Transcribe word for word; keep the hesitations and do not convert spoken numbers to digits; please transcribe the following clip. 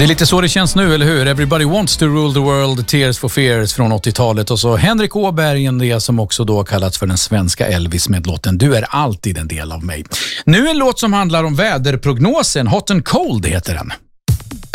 Det är lite så det känns nu, eller hur? Everybody wants to rule the world, Tears for Fears från åttiotalet. Och så Henrik Åberg, det som också då kallats för den svenska Elvis med låten Du är alltid en del av mig. Nu en låt som handlar om väderprognosen, Hot and Cold heter den.